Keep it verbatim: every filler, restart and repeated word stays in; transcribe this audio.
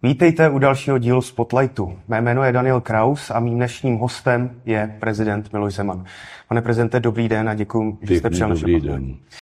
Vítejte u dalšího dílu Spotlightu. Mé jméno je Daniel Kraus a mým dnešním hostem je prezident Miloš Zeman. Pane prezidente, dobrý den a děkuji, že jste přijal naše pozvání.